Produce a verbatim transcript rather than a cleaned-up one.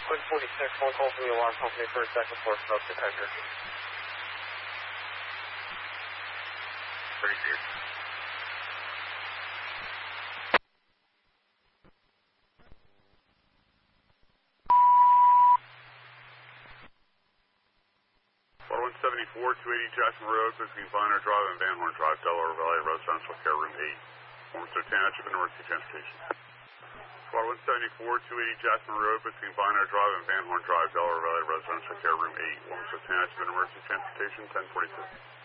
one forty-six, phone call from the alarm company for a second floor smoke detector. Pretty good. one seventy-four, two eighty Jackson Road, between Viner Drive and Van Horn Drive, Delaware Valley, Residential Care Room eight. Warminster Township and Emergency Transportation. Squad one seventy-four, two eighty Jackson Road, between Viner Drive and Van Horn Drive, Delaware Valley, Residential Care Room eight. Warminster Township and Emergency Transportation, ten forty-six.